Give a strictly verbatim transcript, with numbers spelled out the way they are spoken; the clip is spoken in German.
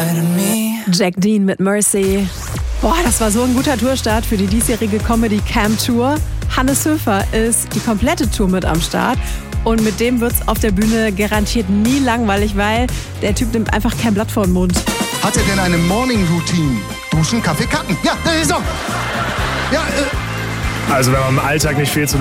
Jack Dean mit Mercy. Boah, das war so ein guter Tourstart für die diesjährige Comedy Camp Tour. Hannes Höfer ist die komplette Tour mit am Start. Und mit dem wird's auf der Bühne garantiert nie langweilig, weil der Typ nimmt einfach kein Blatt vor den Mund. Hat er denn eine Morning Routine? Duschen, Kaffee, Kacken. Ja, das ist so. Ja, äh. Also wenn man im Alltag nicht viel zu